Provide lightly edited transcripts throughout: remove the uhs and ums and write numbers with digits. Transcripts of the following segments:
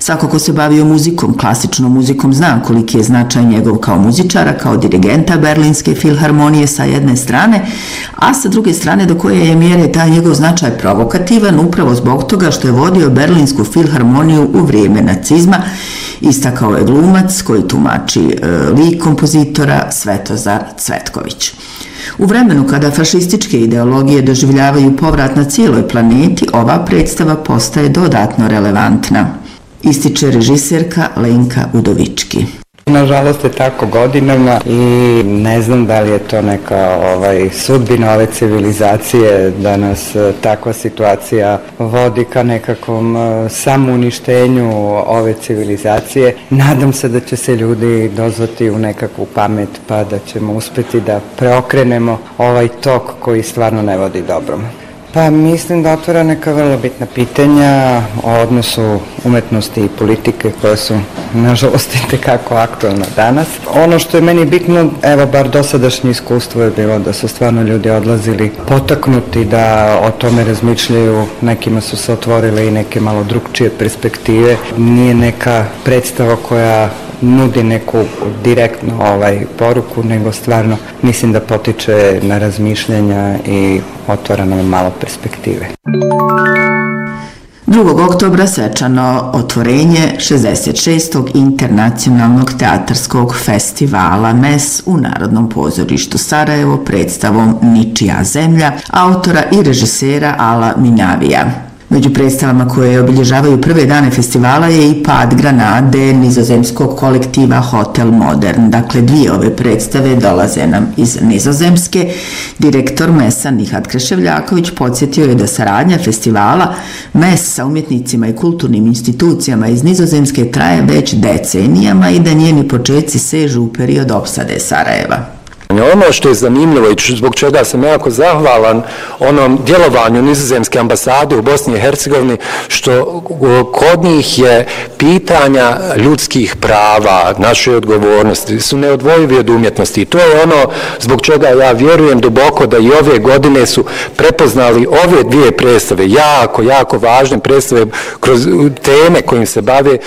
Svako ko se bavio muzikom, klasičnom muzikom, zna koliki je značaj njegov kao muzičara, kao dirigenta Berlinske filharmonije sa jedne strane, a sa druge strane do koje je mjere taj njegov značaj provokativan upravo zbog toga što je vodio Berlinsku filharmoniju u vrijeme nacizma, istakao je glumac koji tumači lik kompozitora Svetozar Cvetković. U vremenu kada fašističke ideologije doživljavaju povrat na cijeloj planeti, ova predstava postaje dodatno relevantna, ističe režiserka Lenka Udovički. Nažalost je tako godinama i ne znam da li je to neka sudbina ove civilizacije da nas takva situacija vodi ka nekakvom samouništenju ove civilizacije. Nadam se da će se ljudi dozvati u nekakvu pamet pa da ćemo uspjeti da preokrenemo ovaj tok koji stvarno ne vodi dobrom. Pa mislim da otvara neka vrlo bitna pitanja o odnosu umetnosti i politike koje su nažalost itekako aktualna danas. Ono što je meni bitno, evo bar dosadašnje iskustvo je bilo da su stvarno ljudi odlazili potaknuti da o tome razmišljaju, nekima su se otvorile i neke malo drugčije perspektive. Nije neka predstava koja nudi neku direktnu poruku, nego stvarno mislim da potiče na razmišljanja i otvara nam malo perspektive. 2. oktobra svečano otvorenje 66. internacionalnog teatarskog festivala MES u Narodnom pozorištu Sarajevo predstavom Ničija zemlja, autora i režisera Ala Minavija. Među predstavama koje obilježavaju prve dane festivala je i pad granade nizozemskog kolektiva Hotel Modern. Dakle, dvije ove predstave dolaze nam iz Nizozemske. Direktor MES-a Nihat Kreševljaković podsjetio je da saradnja festivala MES sa umjetnicima i kulturnim institucijama iz Nizozemske traje već decenijama i da njeni početci sežu u period opsade Sarajeva. Ono što je zanimljivo i zbog čega sam jako zahvalan onom djelovanju nizozemske ambasade u Bosni i Hercegovini, što kod njih je pitanja ljudskih prava, naše odgovornosti, su neodvojivi od umjetnosti. I to je ono zbog čega ja vjerujem duboko da i ove godine su prepoznali ove dvije predstave, jako važne predstave kroz teme kojim se bave,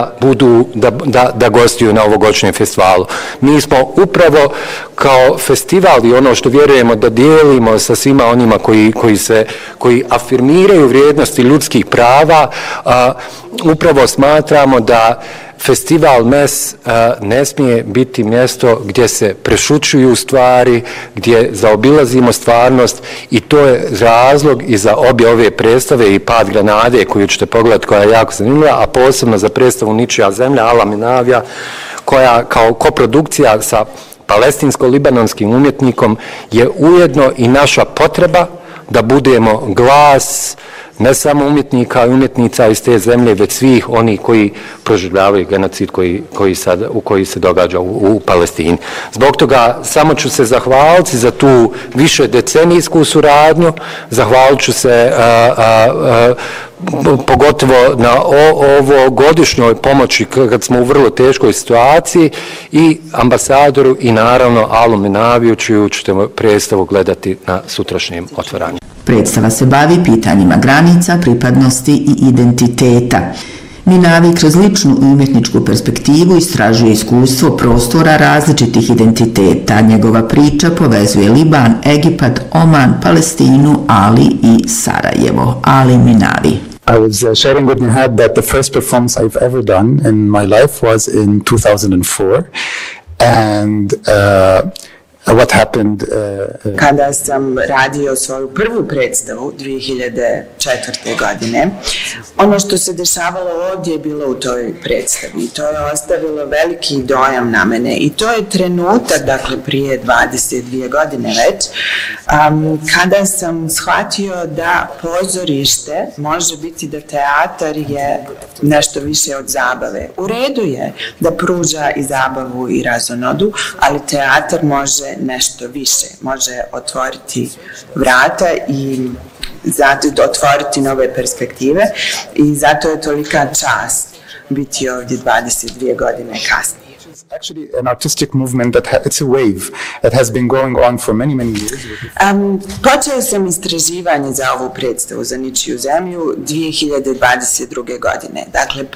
da gostuju na ovogodišnjem festivalu. Mi smo upravo kao festival i ono što vjerujemo da dijelimo sa svima onima koji afirmiraju vrijednosti ljudskih prava, upravo smatramo da festival MES ne smije biti mjesto gdje se prešućuju stvari, gdje zaobilazimo stvarnost, i to je razlog i za obje ove predstave i pad granade koju ćete pogledati, koja je jako zanimljiva, a posebno za predstavu Ničija zemlja Ala Minavija, koja kao koprodukcija sa palestinsko-libanonskim umjetnikom je ujedno i naša potreba da budemo glas ne samo umjetnika i umjetnica iz te zemlje, već svih oni koji proživljavaju genocid koji se događa u Palestini. Zbog toga samo ću se zahvaliti za tu više decenijsku suradnju, zahvalit ću se pogotovo na ovogodišnjoj pomoći kad smo u vrlo teškoj situaciji, i ambasadoru i naravno Alu Minaviju, čiju ćete predstavu gledati na sutrašnjem otvaranju. Predstava se bavi pitanjima granica, pripadnosti i identiteta. Minavi kroz ličnu i umjetničku perspektivu istražuje iskustvo prostora različitih identiteta. Njegova priča povezuje Liban, Egipat, Oman, Palestinu, ali i Sarajevo. Ali Minavi. I was sharing with Nihat that the first performance I've ever done in my life was in 2004, and what happened... Kada sam radio svoju prvu predstavu 2004. godine, ono što se dešavalo ovdje je bilo u toj predstavi. To je ostavilo veliki dojam na mene i to je trenutak, dakle prije 22 godine već, kada sam shvatio da pozorište može biti, da teatar je nešto više od zabave. U redu je da pruža i zabavu i razonodu, ali teatar može nešto više, može otvoriti vrata i zato otvoriti nove perspektive, i zato je tolika čast biti ovdje 22 godine kasnije. Actually an artistic movement it's a wave that has been going on for many years. Počeo sam istraživanje za ovu predstavu za Ničiju zemlju 2022. godine. Dakle,